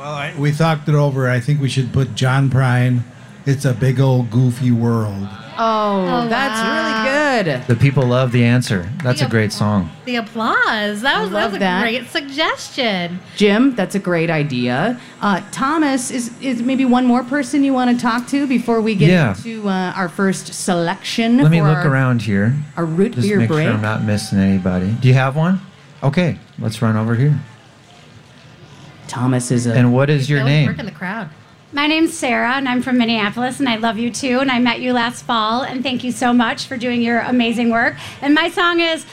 Well, we talked it over. I think we should put John Prine. It's a big old goofy world. Oh, that's really good. The people love the answer. That's a great song. The applause. That was a great suggestion. Jim, that's a great idea. Thomas, is maybe one more person you want to talk to before we get into our first selection? Let me look around here. Our root Just beer make break. sure I'm not missing anybody. Do you have one? Okay, let's run over here. Thomas is a... And what is your name? Work in the crowd. My name's Sarah, and I'm from Minneapolis, and I love you too. And I met you last fall, and thank you so much for doing your amazing work. And my song is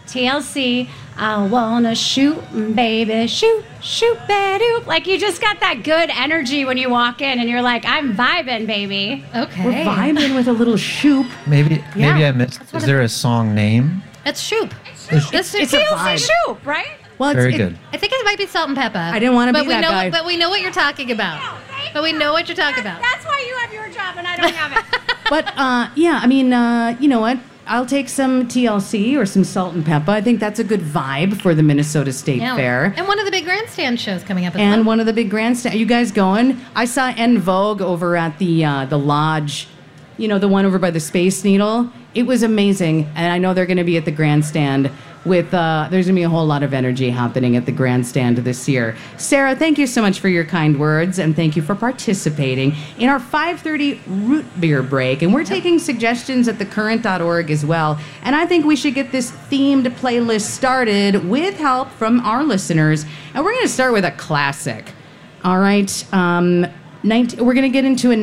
TLC. I wanna shoot, baby, shoot, shoot-ba-doop. Like, you just got that good energy when you walk in, and you're like, I'm vibing, baby. Okay. We're vibing with a little shoop. Maybe I missed. Is there a song name? It's shoop. It's a TLC vibe. shoop, right? Well, Very good. I think it might be Salt and Pepper. I didn't want to be that guy. But we know what you're talking about. But we know what you're talking about. That's why you have your job, and I don't have it. But, yeah, I mean, you know what? I'll take some TLC or some Salt and Pepper. I think that's a good vibe for the Minnesota State Fair. And one of the big grandstand shows coming up as And well. one of the big grandstand. Are you guys going? I saw En Vogue over at the lodge, you know, the one over by the Space Needle. It was amazing. And I know they're going to be at the grandstand with, there's going to be a whole lot of energy happening at the grandstand this year. Sarah, thank you so much for your kind words, and thank you for participating in our 5:30 root beer break. And we're taking suggestions at thecurrent.org as well. And I think we should get this themed playlist started with help from our listeners. And we're going to start with a classic. All right. We're going to get into a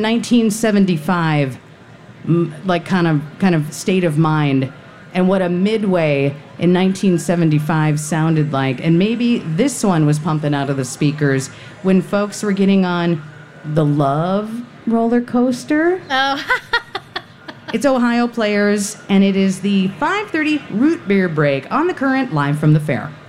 1975 like kind of state of mind, and what a Midway in 1975 sounded like. And maybe this one was pumping out of the speakers when folks were getting on the Love roller coaster. Oh. It's Ohio Players, and it is the 5:30 root beer break on The Current, live from the fair.